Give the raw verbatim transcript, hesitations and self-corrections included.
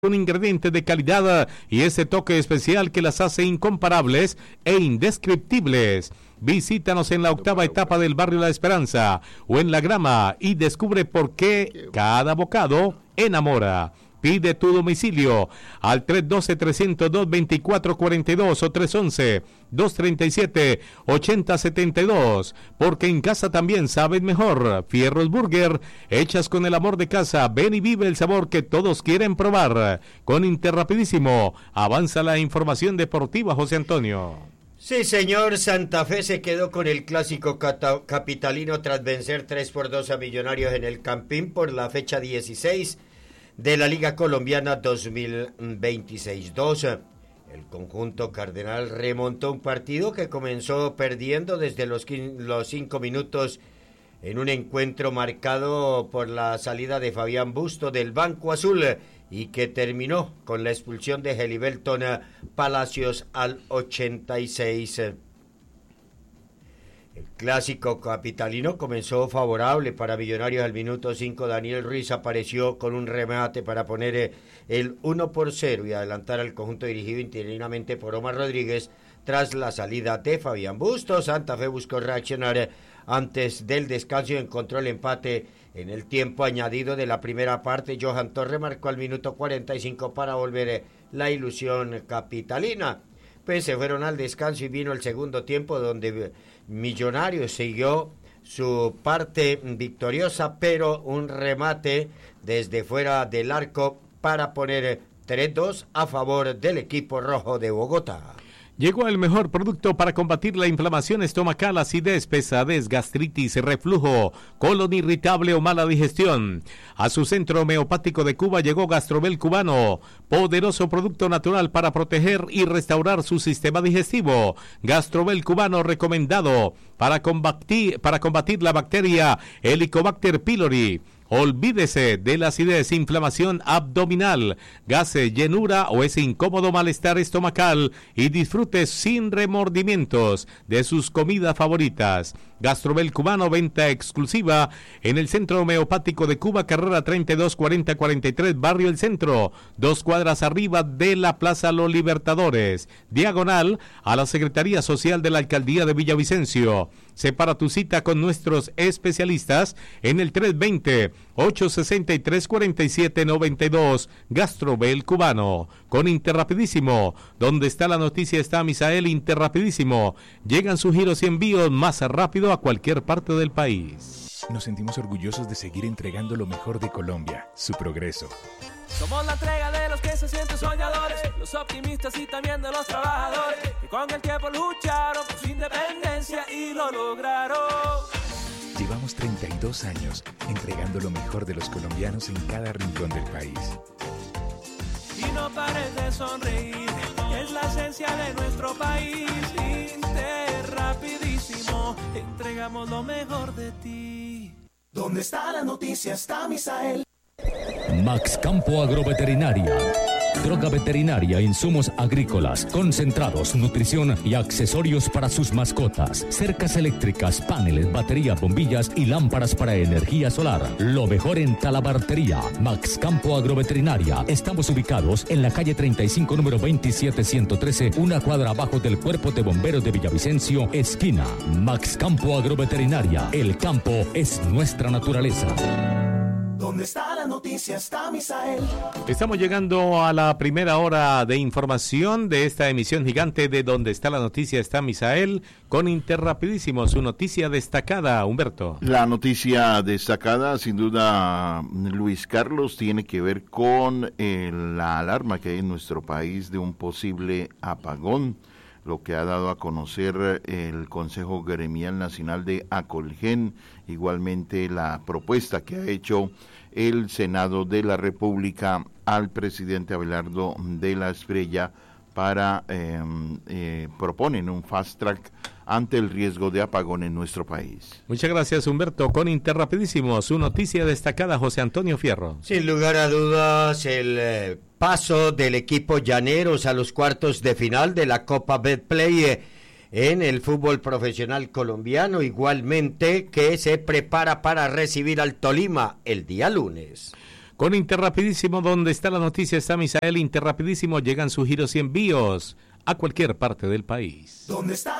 un ingrediente de calidad y ese toque especial que las hace incomparables e indescriptibles. Visítanos en la octava etapa del barrio La Esperanza o en La Grama y descubre por qué cada bocado enamora. Pide tu domicilio al tres uno dos, tres cero dos, dos cuatro cuatro dos o tres uno uno, dos tres siete, ocho cero siete dos, porque en casa también sabes mejor. Fierros Burger, hechas con el amor de casa. Ven y vive el sabor que todos quieren probar. Con Interrapidísimo, avanza la información deportiva, José Antonio. Sí, señor, Santa Fe se quedó con el clásico cata- capitalino tras vencer tres por dos a Millonarios en el Campín por la fecha dieciséis de la Liga Colombiana dos mil veintiséis dos. El conjunto cardenal remontó un partido que comenzó perdiendo desde los, los cinco minutos en un encuentro marcado por la salida de Fabián Busto del Banco Azul y que terminó con la expulsión de Gelibelton Palacios al ochenta y seis. El clásico capitalino comenzó favorable para Millonarios al minuto cinco. Daniel Ruiz apareció con un remate para poner el uno por cero y adelantar al conjunto dirigido interinamente por Omar Rodríguez tras la salida de Fabián Bustos. Santa Fe buscó reaccionar antes del descanso y encontró el empate en el tiempo añadido de la primera parte. Johan Torre marcó al minuto cuarenta y cinco para volver la ilusión capitalina. Pues se fueron al descanso y vino el segundo tiempo donde Millonarios siguió su parte victoriosa, pero un remate desde fuera del arco para poner tres dos a favor del equipo rojo de Bogotá. Llegó el mejor producto para combatir la inflamación estomacal, acidez, pesadez, gastritis, reflujo, colon irritable o mala digestión. A su centro homeopático de Cuba llegó Gastrobel Cubano, poderoso producto natural para proteger y restaurar su sistema digestivo. Gastrobel Cubano recomendado para combatir, para combatir la bacteria Helicobacter pylori. Olvídese de la acidez, inflamación abdominal, gases, llenura o ese incómodo malestar estomacal y disfrute sin remordimientos de sus comidas favoritas. Gastrobel Cubano, venta exclusiva en el Centro Homeopático de Cuba, carrera treinta y dos cuarenta cuarenta y tres, Barrio El Centro, dos cuadras arriba de la Plaza Los Libertadores, diagonal a la Secretaría Social de la Alcaldía de Villavicencio. Separa tu cita con nuestros especialistas en el tres dos cero, ocho seis tres, cuatro siete nueve dos. Gastrobel Cubano. Con Interrapidísimo, donde está la noticia está Misael. Interrapidísimo, llegan sus giros y envíos más rápido a cualquier parte del país. Nos sentimos orgullosos de seguir entregando lo mejor de Colombia, su progreso. Somos la entrega de los que se sienten soñadores, los optimistas y también de los trabajadores, que con el tiempo lucharon por su independencia y lo lograron. Llevamos treinta y dos años entregando lo mejor de los colombianos en cada rincón del país. Y no pares de sonreír, es la esencia de nuestro país. Interrapidísimo, entregamos lo mejor de ti. ¿Dónde está la noticia? Está Misael. Max Campo Agroveterinaria. Droga veterinaria, insumos agrícolas, concentrados, nutrición y accesorios para sus mascotas. Cercas eléctricas, paneles, baterías, bombillas y lámparas para energía solar. Lo mejor en talabartería. Max Campo Agroveterinaria. Estamos ubicados en la calle treinta y cinco, número veintisiete ciento trece, una cuadra abajo del Cuerpo de Bomberos de Villavicencio, esquina. Max Campo Agroveterinaria. El campo es nuestra naturaleza. ¿Dónde está la noticia? Está Misael. Estamos llegando a la primera hora de información de esta emisión gigante de Donde está la noticia está Misael, con Interrapidísimo, su noticia destacada, Humberto. La noticia destacada, sin duda, Luis Carlos, tiene que ver con eh, la alarma que hay en nuestro país de un posible apagón, lo que ha dado a conocer el Consejo Gremial Nacional de Acolgen, igualmente la propuesta que ha hecho el Senado de la República al presidente Abelardo de la Espriella para, eh, eh, proponen un fast track ante el riesgo de apagón en nuestro país. Muchas gracias, Humberto. Con Interrapidísimo, su noticia destacada, José Antonio Fierro. Sin lugar a dudas, el eh, paso del equipo Llaneros a los cuartos de final de la Copa Betplay eh, en el fútbol profesional colombiano, igualmente que se prepara para recibir al Tolima el día lunes. Con Interrapidísimo, donde está la noticia, está Misael. Interrapidísimo, llegan sus giros y envíos a cualquier parte del país. ¿Dónde está